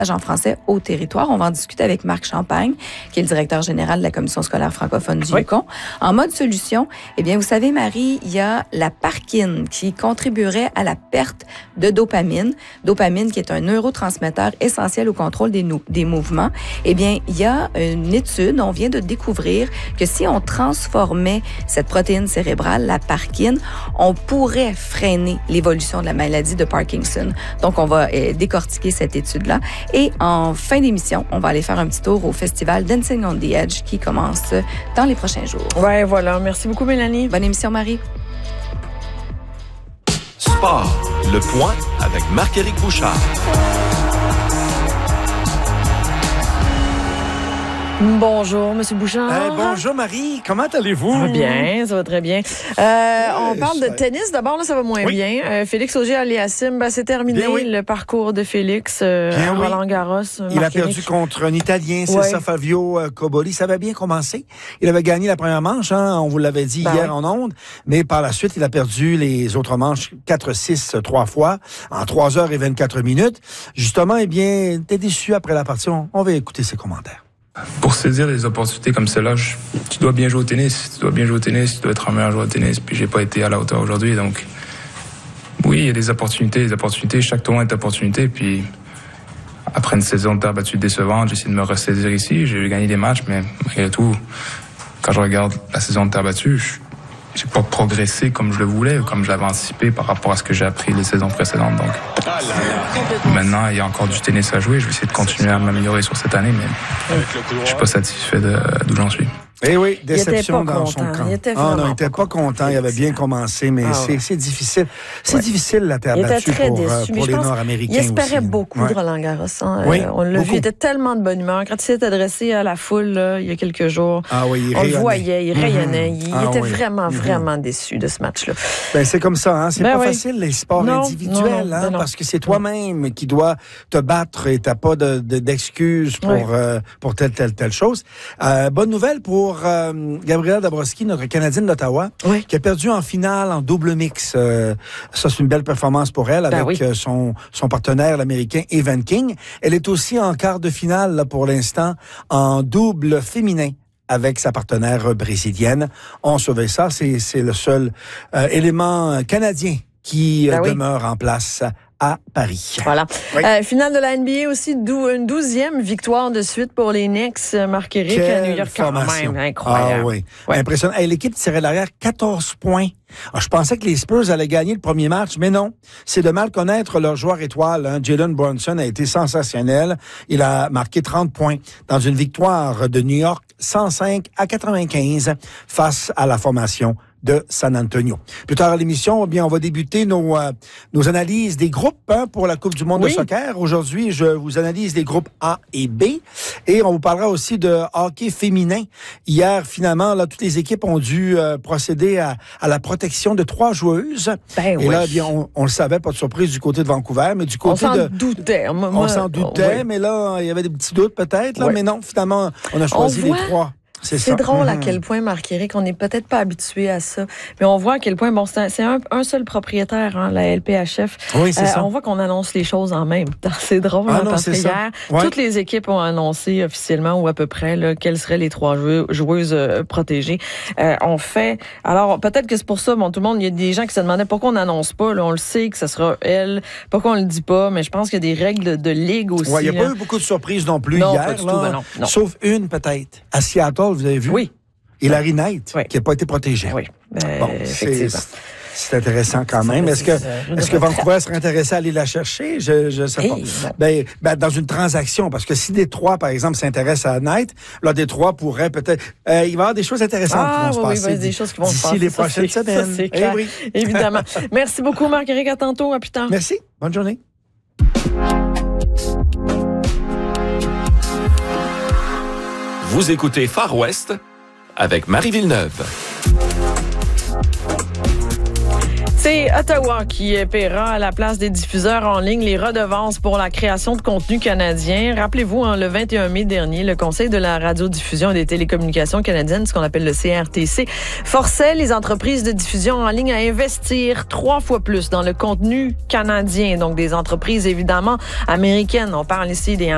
en français au territoire. On va en discuter avec Marc Champagne, qui est le directeur général de la Commission scolaire francophone du Yukon. En mode solution, eh bien, vous savez, Marie, il y a la parkine qui contribuerait à la perte de dopamine. Dopamine qui est un neurotransmetteur essentiel au contrôle des mouvements. Eh bien, il y a une étude, on vient de découvrir que si on transformait cette protéine cérébrale, la parkine, on pourrait freiner l'évolution de la maladie de Parkinson. Donc, on va décortiquer cette étude-là. Et en fin d'émission, on va aller faire un petit tour au festival Dancing on the Edge qui commence dans les prochains jours. Ouais, voilà. Merci beaucoup, Mélanie. Bonne émission, Marie. Sport, le point avec Marc-Éric Bouchard. Bonjour, Monsieur Bouchard. Bonjour, Marie. Comment allez-vous? Ça va bien, ça va très bien. On parle de tennis. D'abord, là, ça va moins bien. Félix Auger-Aliassime, c'est terminé le parcours de Félix Roland-Garros. Il a perdu contre un Italien, c'est ça, Fabio Cobolli. Ça avait bien commencé. Il avait gagné la première manche, on vous l'avait dit hier en ondes, mais par la suite, il a perdu les autres manches 4-6 3 fois en 3 heures et 24 minutes. Justement, eh bien, t'es déçu après la partie. On va écouter ses commentaires. Pour saisir des opportunités comme celle-là, tu dois bien jouer au tennis. Tu dois bien jouer au tennis, tu dois être un meilleur joueur de tennis. Puis j'ai pas été à la hauteur aujourd'hui, donc oui, il y a des opportunités. Chaque tournoi est opportunité. Puis après une saison de terre battue décevante, j'essaie de me ressaisir ici. J'ai gagné des matchs, mais malgré tout, quand je regarde la saison de terre battue, j'ai pas progressé comme je le voulais, comme je l'avais anticipé par rapport à ce que j'ai appris les saisons précédentes. Donc maintenant, il y a encore du tennis à jouer. Je vais essayer de continuer à m'améliorer sur cette année, mais je suis pas satisfait d'où j'en suis. Eh oui, déception dans son camp. Il était non, il était pas content. Il avait bien commencé, mais c'est difficile. C'est difficile, la terre battue pour les Nord-Américains. Il espérait aussi, beaucoup de Roland-Garros. On l'a vu, il était tellement de bonne humeur. Quand il s'est adressé à la foule, là, il y a quelques jours, on le voyait, il rayonnait. Il était vraiment déçu de ce match-là. C'est comme ça, c'est pas facile, les sports individuels, parce que c'est toi-même qui dois te battre et t'as pas d'excuses pour telle chose. Bonne nouvelle pour Gabriela Dabrowski, notre Canadienne d'Ottawa, qui a perdu en finale en double mix. Ça, c'est une belle performance pour elle avec son partenaire, l'Américain Evan King. Elle est aussi en quart de finale là, pour l'instant en double féminin avec sa partenaire brésilienne. On surveille ça. C'est le seul élément canadien qui demeure en place à Paris. Voilà. Finale de la NBA aussi, une 12e victoire de suite pour les Knicks, Marc-Éric, à New York. Quand même, incroyable. Impressionnant. L'équipe tirait de l'arrière 14 points. Je pensais que les Spurs allaient gagner le premier match, mais non. C'est de mal connaître leur joueur étoile. Jalen Brunson a été sensationnel. Il a marqué 30 points dans une victoire de New York 105-95 face à la formation de San Antonio. Plus tard à l'émission, on va débuter nos analyses des groupes pour la Coupe du monde de soccer. Aujourd'hui, je vous analyse les groupes A et B. Et on vous parlera aussi de hockey féminin. Hier, finalement, là, toutes les équipes ont dû procéder à la protection de 3 joueuses. Et là, bien, on le savait, pas de surprise du côté de Vancouver, mais du côté on s'en doutait. On s'en doutait, mais là, il y avait des petits doutes peut-être, là, mais non, finalement, on a choisi les 3. C'est drôle à quel point, Marc-Éric, on n'est peut-être pas habitué à ça. Mais on voit à quel point, c'est un seul propriétaire, la LPHF. Oui, c'est ça. On voit qu'on annonce les choses en même temps. C'est drôle, parce que hier, toutes les équipes ont annoncé officiellement, ou à peu près, là, quelles seraient les 3 joueuses protégées. Alors, peut-être que c'est pour ça, tout le monde, il y a des gens qui se demandaient pourquoi on n'annonce pas. Là, on le sait que ce sera elle. Pourquoi on le dit pas? Mais je pense qu'il y a des règles de ligue aussi. Il n'y a pas eu beaucoup de surprises non plus hier. Pas du tout, non. Sauf une, peut-être. À Seattle, vous avez vu? Oui. Hilary Knight, qui n'a pas été protégée. Oui. C'est intéressant quand même. Est-ce que Vancouver serait intéressé à aller la chercher? Je sais pas. Dans une transaction, parce que si Détroit, par exemple, s'intéresse à Knight, là, Détroit pourrait peut-être... il va y avoir des choses intéressantes qui vont se passer des choses qui vont se passer d'ici les prochaines semaines. Ça, c'est clair. Évidemment. Merci beaucoup, Marc-Éric. À tantôt. À plus tard. Merci. Bonne journée. Vous écoutez Far West avec Marie Villeneuve. C'est Ottawa qui paiera à la place des diffuseurs en ligne les redevances pour la création de contenu canadien. Rappelez-vous, le 21 mai dernier, le Conseil de la radiodiffusion et des télécommunications canadiennes, ce qu'on appelle le CRTC, forçait les entreprises de diffusion en ligne à investir 3 fois plus dans le contenu canadien. Donc des entreprises évidemment américaines. On parle ici des